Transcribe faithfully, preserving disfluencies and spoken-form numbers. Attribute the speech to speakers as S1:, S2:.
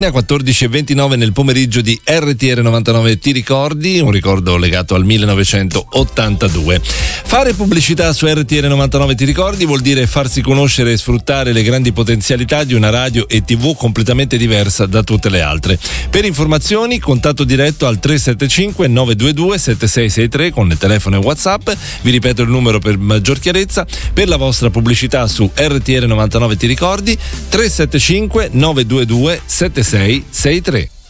S1: quattordici e ventinove nel pomeriggio di R T R novantanove Ti ricordi, un ricordo legato al millenovecentottantadue. Fare pubblicità su R T R novantanove Ti ricordi vuol dire farsi conoscere e sfruttare le grandi potenzialità di una radio e tivù completamente diversa da tutte le altre. Per informazioni contatto diretto al tre sette cinque nove due due sette sei sei tre con il telefono e WhatsApp. Vi ripeto il numero per maggior chiarezza. Per la vostra pubblicità su R T R novantanove Ti ricordi tre sette cinque nove due due sette sei sei tre.